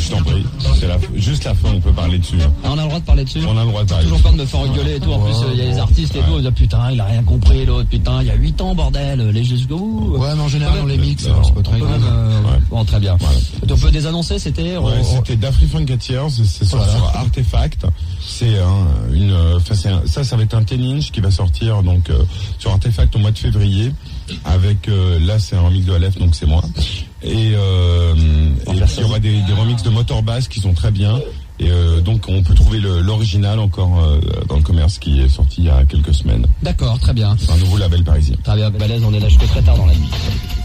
Je t'en prie. C'est juste la fin, on peut parler dessus. Ah, on a le droit de parler dessus? On a le droit de parler. Toujours peur de me faire engueuler et tout. En plus, il y a les artistes et tout. On dit, putain, il a rien compris, l'autre. Putain, il y a 8 ans, bordel. Les jusqu'au bout. Ouais, mais en général, on les mixe. C'est pas très grave. Bon, très bien. Voilà. On peut désannoncer, c'était? Ouais, c'était D'Afri Funketeers. C'est sur Artefact. C'est ça va être un 10-inch qui va sortir donc sur Artefact au mois de février. Avec là c'est un remix de Aleph, donc c'est moi. Et il y aura des remixes de Motorbass qui sont très bien. Et donc on peut trouver l'original encore dans le commerce qui est sorti il y a quelques semaines. D'accord, très bien. C'est un nouveau label parisien. Très bien, Balèze, on est là jusque très tard dans la nuit.